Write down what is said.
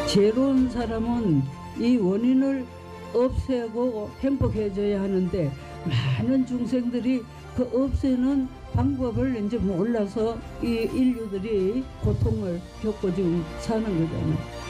죄로운 사람은 이 원인을 없애고 행복해져야 하는데 많은 중생들이 그 없애는 방법을 이제 몰라서 이 인류들이 고통을 겪고 지금 사는 거잖아요.